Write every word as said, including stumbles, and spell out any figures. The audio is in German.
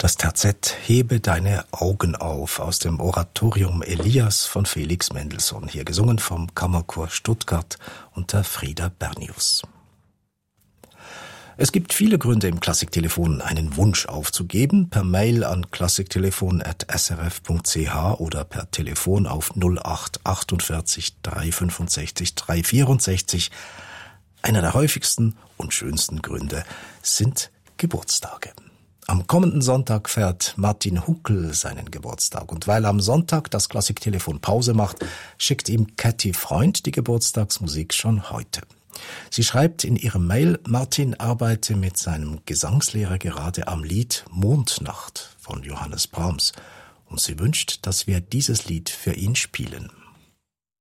Das Terzett Hebe deine Augen auf aus dem Oratorium Elias von Felix Mendelssohn, hier gesungen vom Kammerchor Stuttgart unter Frieda Bernius. Es gibt viele Gründe im Klassiktelefon, einen Wunsch aufzugeben, per Mail an klassiktelefon at s r f punkt c h oder per Telefon auf null acht achtundvierzig dreihundertfünfundsechzig dreihundertvierundsechzig. Einer der häufigsten und schönsten Gründe sind Geburtstage. Am kommenden Sonntag feiert Martin Huckel seinen Geburtstag und weil am Sonntag das Klassiktelefon Pause macht, schickt ihm Cathy Freund die Geburtstagsmusik schon heute. Sie schreibt in ihrem Mail, Martin arbeite mit seinem Gesangslehrer gerade am Lied Mondnacht von Johannes Brahms und sie wünscht, dass wir dieses Lied für ihn spielen.